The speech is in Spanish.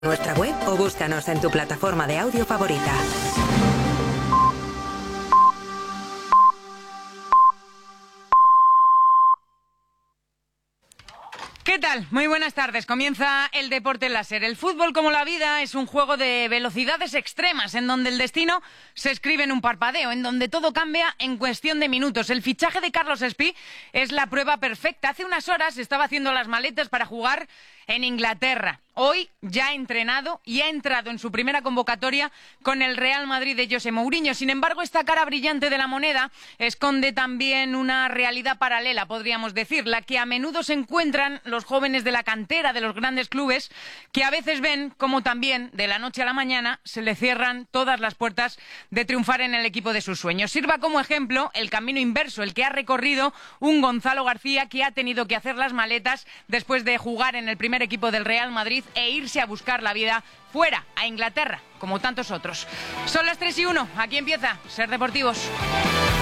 Nuestra web o búscanos en tu plataforma de audio favorita. ¿Qué tal? Muy buenas tardes. Comienza el deporte láser. El fútbol, como la vida, es un juego de velocidades extremas, en donde el destino se escribe en un parpadeo, en donde todo cambia en cuestión de minutos. El fichaje de Carlos Espí es la prueba perfecta. Hace unas horas estaba haciendo las maletas para jugar en Inglaterra. Hoy ya ha entrenado y ha entrado en su primera convocatoria con el Real Madrid de José Mourinho. Sin embargo, esta cara brillante de la moneda esconde también una realidad paralela, podríamos decir, la que a menudo se encuentran los jóvenes de la cantera de los grandes clubes, que a veces ven como también de la noche a la mañana se le cierran todas las puertas de triunfar en el equipo de sus sueños. Sirva como ejemplo el camino inverso, el que ha recorrido un Gonzalo García, que ha tenido que hacer las maletas después de jugar en el primer equipo del Real Madrid e irse a buscar la vida fuera, a Inglaterra, como tantos otros. Son las 3:01, aquí empieza Ser Deportivos.